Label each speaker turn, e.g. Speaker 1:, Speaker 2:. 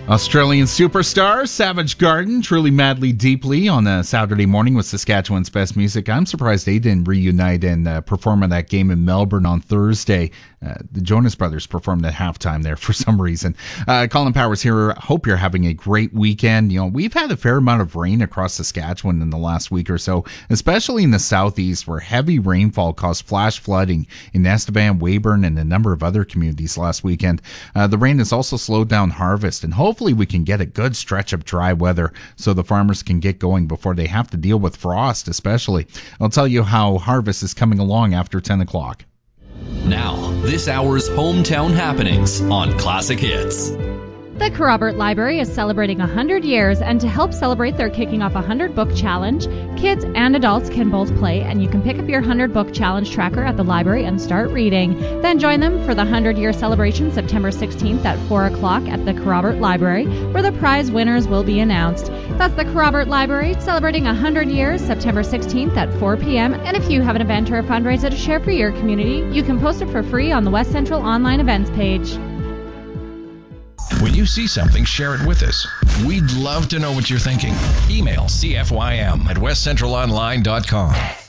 Speaker 1: Australian superstar Savage Garden, truly madly deeply on a Saturday morning with Saskatchewan's best music. I'm surprised they didn't reunite and perform at that game in Melbourne on Thursday. The Jonas Brothers performed at halftime there for some reason. Colin Powers here. Hope you're having a great weekend. You know, we've had a fair amount of rain across Saskatchewan in the last week or so, especially in the southeast, where heavy rainfall caused flash flooding in Estevan, Weyburn, and a number of other communities last weekend. The rain has also slowed down harvest, and hopefully we can get a good stretch of dry weather so the farmers can get going before they have to deal with frost, especially. I'll tell you how harvest is coming along after 10 o'clock.
Speaker 2: Now, this hour's hometown happenings on Classic Hits.
Speaker 3: The Kerrobert Library is celebrating 100 years, and to help celebrate, they're kicking off a 100-book challenge. Kids and adults can both play, and you can pick up your 100-book challenge tracker at the library and start reading. Then join them for the 100-year celebration September 16th at 4 o'clock at the Kerrobert Library, where the prize winners will be announced. That's the Kerrobert Library, celebrating 100 years September 16th at 4 p.m. And if you have an event or a fundraiser to share for your community, you can post it for free on the West Central online events page.
Speaker 4: When you see something, share it with us. We'd love to know what you're thinking. Email cfym@westcentralonline.com.